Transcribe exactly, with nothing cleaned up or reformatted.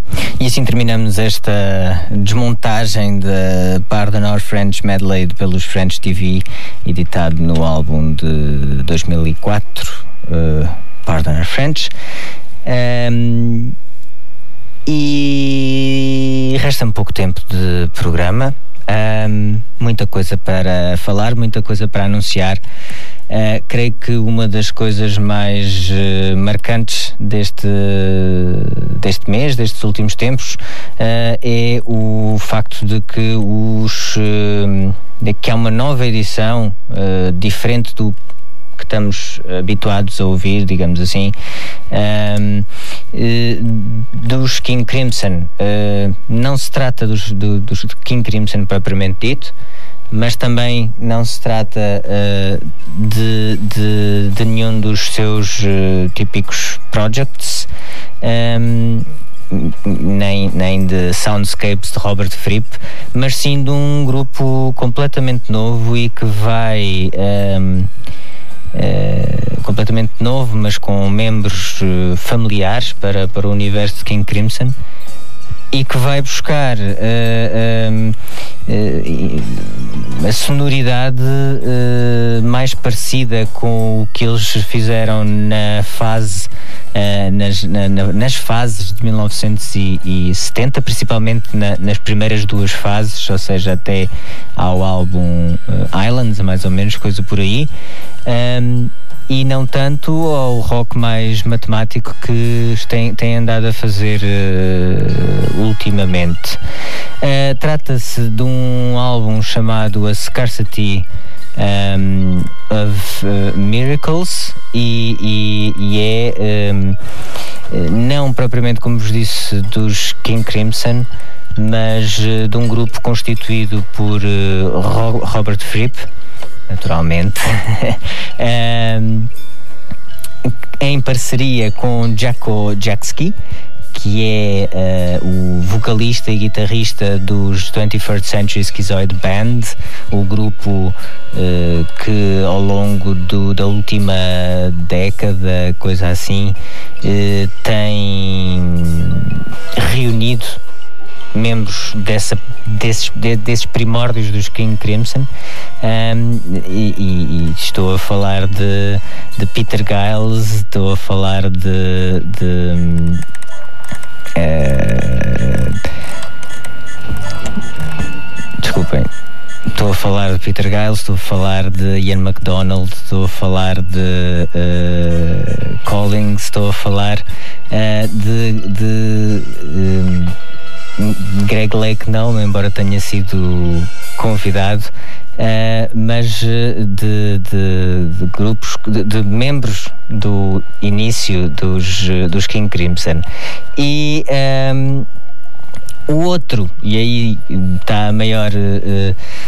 E assim terminamos esta desmontagem da Pardon Our French Medley pelos French T V, editado no álbum de dois mil e quatro, uh, Pardon Our French. Um, e resta-me pouco tempo de programa. Um, muita coisa para falar, muita coisa para anunciar. Uh, creio que uma das coisas mais uh, marcantes deste, deste mês, destes últimos tempos, uh, é o facto de que, os, uh, de que há uma nova edição uh, diferente do que estamos habituados a ouvir, digamos assim, um, uh, dos King Crimson. Uh, não se trata dos, do, dos King Crimson propriamente dito, mas também não se trata uh, de, de, de nenhum dos seus uh, típicos projects, um, nem, nem de Soundscapes de Robert Fripp, mas sim de um grupo completamente novo e que vai... Um, Uh, completamente novo, mas com membros uh, familiares para, para o universo de King Crimson, e que vai buscar uh, uh, uh, a sonoridade uh, mais parecida com o que eles fizeram na fase uh, nas, na, nas fases de mil novecentos e setenta, principalmente na, nas primeiras duas fases, ou seja, até ao álbum uh, Islands, mais ou menos, coisa por aí. Um, e não tanto ao rock mais matemático que tem, tem andado a fazer uh, ultimamente. Uh, trata-se de um álbum chamado A Scarcity um, of uh, Miracles e, e, e é um, não propriamente, como vos disse, dos King Crimson, mas uh, de um grupo constituído por uh, Ro- Robert Fripp, naturalmente, um, em parceria com Jaco Jackski, que é uh, o vocalista e guitarrista dos twenty-first Century Schizoid Band, o grupo uh, que ao longo do, da última década, coisa assim, uh, tem reunido membros dessa, desses, de, desses primórdios dos King Crimson, um, e, e, e estou a falar de, de Peter Giles, estou a falar de, de uh, desculpem, estou a falar de Peter Giles, estou a falar de Ian MacDonald, estou a falar de uh, Collins, estou a falar uh, de, de um, Greg Lake não, embora tenha sido convidado, uh, mas de, de, de grupos, de, de membros do início dos, dos King Crimson. E um, o outro, e aí está a maior uh,